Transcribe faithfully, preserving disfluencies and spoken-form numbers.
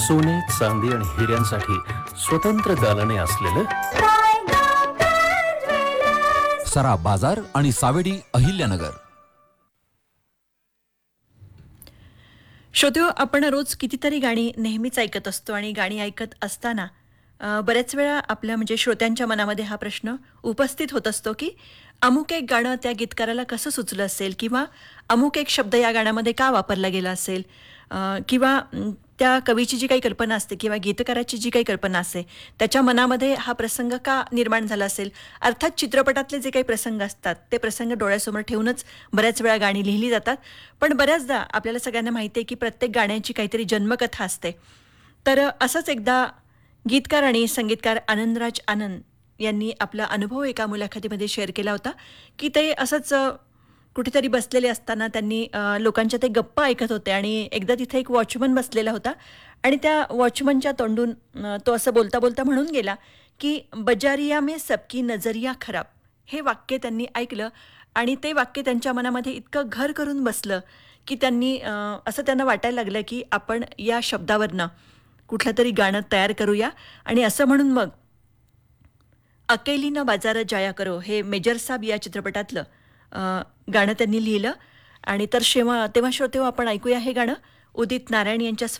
सोने, चांदी आणि हिऱ्यांसाठी स्वतंत्र दालने असलेलं सराफ बाजार आणि सावेडी अहिल्यानगर. श्रोत्यो, आपण रोज कितीतरी गाणी नेहमीच ऐकत असतो आणि गाणी ऐकत असताना अ, बऱ्याच वेळा आपल्या म्हणजे श्रोत्यांच्या मनामध्ये हा प्रश्न उपस्थित होत असतो की अमुक एक गाणं त्या गीतकाराला कसं सुचलं असेल किंवा अमुक एक शब्द या गाण्यामध्ये का वापरला गेला असेल, अ, किंवा अम, त्या कवीची जी काही कल्पना असते किंवा गीतकाराची जी काही कल्पना असते त्याच्या मनामध्ये हा प्रसंग का निर्माण झाला असेल. अर्थात चित्रपटातले जे काही प्रसंग असतात ते प्रसंग डोळ्यासमोर ठेवूनच बऱ्याच वेळा गाणी लिहिली जातात. पण बऱ्याचदा आपल्याला सगळ्यांना माहिती आहे की प्रत्येक गाण्याची काहीतरी जन्मकथा असते. तर अ, असंच एकदा गीतकार आणि संगीतकार आनंदराज आनंद यांनी आपला अनुभव एका मुलाखतीमध्ये शेअर केला होता की ते असंच अ, कुठेतरी बसलेले असताना त्यांनी अ, लोकांच्या ते गप्पा ऐकत होते आणि एकदा तिथे एक वॉचमन बसलेला होता आणि त्या वॉचमनच्या तोंडून अ, तो असं बोलता बोलता म्हणून गेला की बजारिया में सबकी नजरिया खराब. हे वाक्य त्यांनी ऐकलं आणि ते वाक्य त्यांच्या मनामध्ये इतकं घर करून बसलं की त्यांनी अ, असं त्यांना वाटायला लागलं की आपण या शब्दावरनं कुठलं तरी गाणं तयार करूया. आणि असं म्हणून मग अकेली न बाजारात जाया करो हे मेजर साब या चित्रपटातलं अ, गाणं त्यांनी लिहिलं. आणि तर शेवा तेव्हा श्रोतेहो आपण ऐकूया हे गाणं उदित नारायण यांच्या